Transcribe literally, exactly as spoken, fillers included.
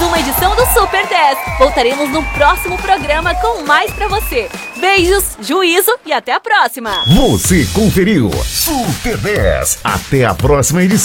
uma edição do Super dez. Voltaremos no próximo programa com mais pra você. Beijos, juízo e até a próxima. Você conferiu Super dez. Até a próxima edição.